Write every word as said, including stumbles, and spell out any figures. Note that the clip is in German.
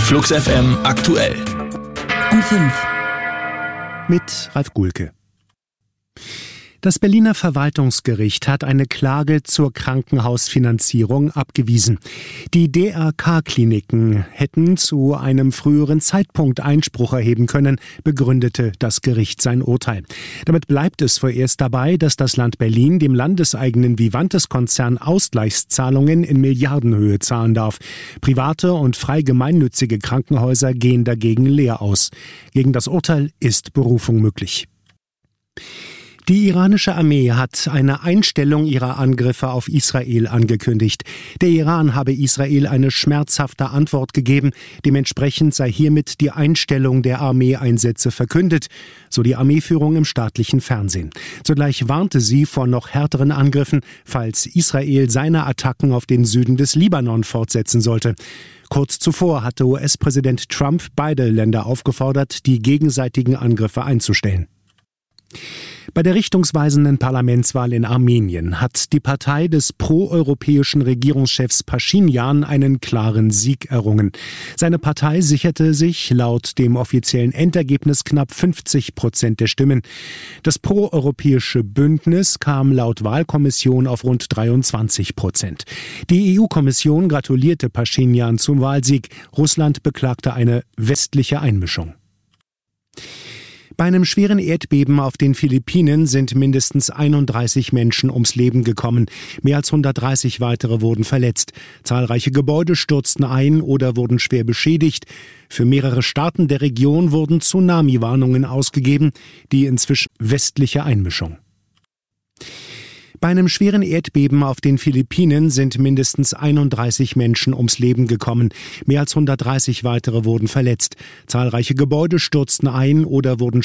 Flux F M aktuell. Um fünf. Mit Ralf Gulke. Das Berliner Verwaltungsgericht hat eine Klage zur Krankenhausfinanzierung abgewiesen. Die D R K-Kliniken hätten zu einem früheren Zeitpunkt Einspruch erheben können, begründete das Gericht sein Urteil. Damit bleibt es vorerst dabei, dass das Land Berlin dem landeseigenen Vivantes-Konzern Ausgleichszahlungen in Milliardenhöhe zahlen darf. Private und frei gemeinnützige Krankenhäuser gehen dagegen leer aus. Gegen das Urteil ist Berufung möglich. Die iranische Armee hat eine Einstellung ihrer Angriffe auf Israel angekündigt. Der Iran habe Israel eine schmerzhafte Antwort gegeben. Dementsprechend sei hiermit die Einstellung der Armeeeinsätze verkündet, so die Armeeführung im staatlichen Fernsehen. Zugleich warnte sie vor noch härteren Angriffen, falls Israel seine Attacken auf den Süden des Libanon fortsetzen sollte. Kurz zuvor hatte U S-Präsident Trump beide Länder aufgefordert, die gegenseitigen Angriffe einzustellen. Bei der richtungsweisenden Parlamentswahl in Armenien hat die Partei des proeuropäischen Regierungschefs Paschinjan einen klaren Sieg errungen. Seine Partei sicherte sich laut dem offiziellen Endergebnis knapp fünfzig Prozent der Stimmen. Das proeuropäische Bündnis kam laut Wahlkommission auf rund dreiundzwanzig Prozent. Die E U-Kommission gratulierte Paschinjan zum Wahlsieg. Russland beklagte eine westliche Einmischung. Bei einem schweren Erdbeben auf den Philippinen sind mindestens einunddreißig Menschen ums Leben gekommen. Mehr als hundertdreißig weitere wurden verletzt. Zahlreiche Gebäude stürzten ein oder wurden schwer beschädigt. Für mehrere Staaten der Region wurden Tsunami-Warnungen ausgegeben, die inzwischen westliche Einmischung. Bei einem schweren Erdbeben auf den Philippinen sind mindestens einunddreißig Menschen ums Leben gekommen. Mehr als hundertdreißig weitere wurden verletzt. Zahlreiche Gebäude stürzten ein oder wurden